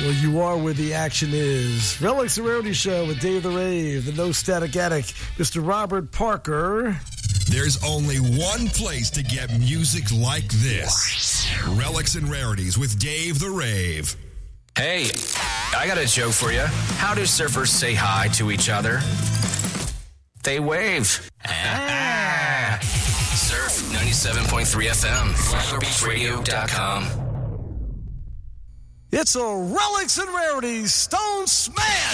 Well, you are where the action is. Relics and Rarity Show with Dave the Rave, the No Static Attic, Mr. Robert Parker. There's only one place to get music like this. Relics and Rarities with Dave the Rave. Hey, I got a joke for you. How do surfers say hi to each other? They wave. Surf 97.3 FM, FlaglerBeachRadio.com. It's a Relics and Rarities Stone Smash!